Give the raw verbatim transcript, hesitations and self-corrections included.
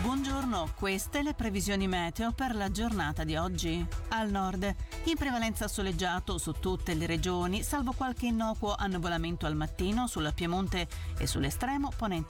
Buongiorno, queste le previsioni meteo per la giornata di oggi. Al nord, in prevalenza soleggiato su tutte le regioni, salvo qualche innocuo annuvolamento al mattino sulla Piemonte e sull'estremo ponente